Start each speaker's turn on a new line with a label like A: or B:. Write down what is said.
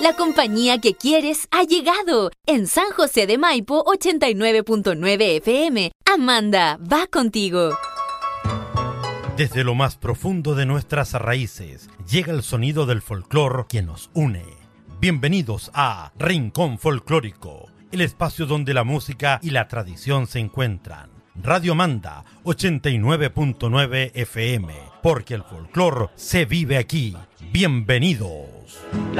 A: La compañía que quieres ha llegado. En San José de Maipo, 89.9 FM. Amanda, va contigo.
B: Desde lo más profundo de nuestras raíces, llega el sonido del folclor que nos une. Bienvenidos a Rincón Folclórico, el espacio donde la música y la tradición se encuentran. Radio Amanda, 89.9 FM, porque el folclor se vive aquí. Bienvenidos.